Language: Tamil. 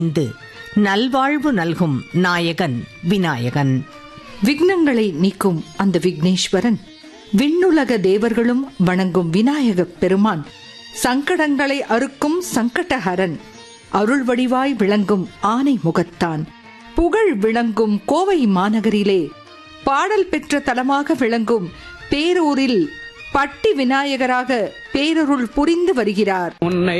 நல்வாழ்வு நல்கும் நாயகன் விநாயகன். விக்னங்களை நீக்கும் அந்த விக்னேஸ்வரன், விண்ணுலக தேவர்களும் வணங்கும் விநாயகப் பெருமான், சங்கடங்களை அறுக்கும் சங்கடஹரன், அருள் வடிவாய் விளங்கும் ஆனை முகத்தான், புகழ் விளங்கும் கோவை மாநகரிலே பாடல் பெற்ற தலமாக விளங்கும் பேரூரில் பட்டி விநாயகராக பேரருள் புரிந்து வருகிறார். உன்னை